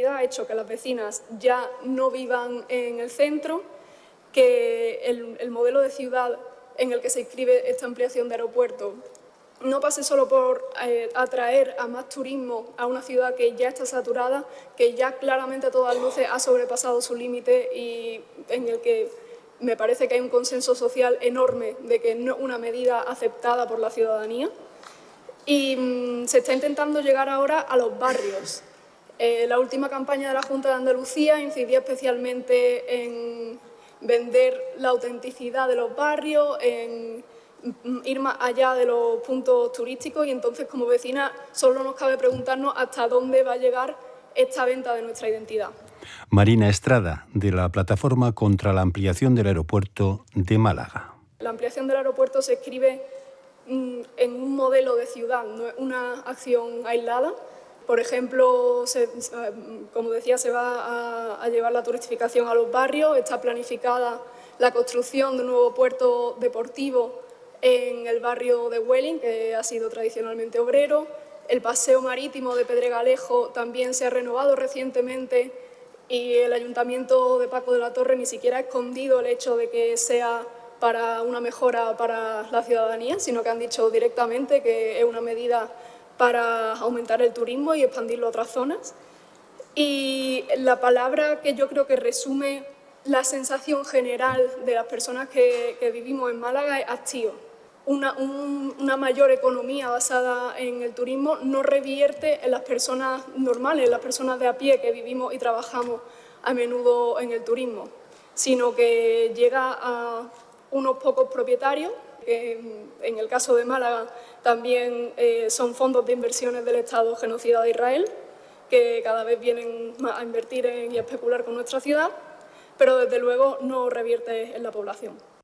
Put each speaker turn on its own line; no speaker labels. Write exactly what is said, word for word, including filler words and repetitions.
identidad ha hecho que las vecinas ya no vivan en el centro, que el, el modelo de ciudad en el que se inscribe esta ampliación de aeropuerto no pase solo por eh, atraer a más turismo a una ciudad que ya está saturada, que ya claramente a todas luces ha sobrepasado su límite y en el que me parece que hay un consenso social enorme de que no es una medida aceptada por la ciudadanía. Y mmm, se está intentando llegar ahora a los barrios. Eh, la última campaña de la Junta de Andalucía incidía especialmente en vender la autenticidad de los barrios, en ir más allá de los puntos turísticos y entonces como vecina solo nos cabe preguntarnos hasta dónde va a llegar esta venta de nuestra identidad.
Marina Estrada, de la Plataforma contra la Ampliación del Aeropuerto de Málaga.
La ampliación del aeropuerto se escribe mmm, en un modelo de ciudad, no es una acción aislada. Por ejemplo, se, como decía, se va a, a llevar la turistificación a los barrios, está planificada la construcción de un nuevo puerto deportivo en el barrio de Huelin, que ha sido tradicionalmente obrero. El paseo marítimo de Pedregalejo también se ha renovado recientemente y el Ayuntamiento de Paco de la Torre ni siquiera ha escondido el hecho de que sea para una mejora para la ciudadanía, sino que han dicho directamente que es una medida para aumentar el turismo y expandirlo a otras zonas. Y la palabra que yo creo que resume la sensación general de las personas que, que vivimos en Málaga es hastío. Una, un, una mayor economía basada en el turismo no revierte en las personas normales, en las personas de a pie que vivimos y trabajamos a menudo en el turismo, sino que llega a unos pocos propietarios, que en el caso de Málaga también eh, son fondos de inversiones del Estado genocida de Israel, que cada vez vienen más a invertir en, y a especular con nuestra ciudad, pero desde luego no revierte en la población.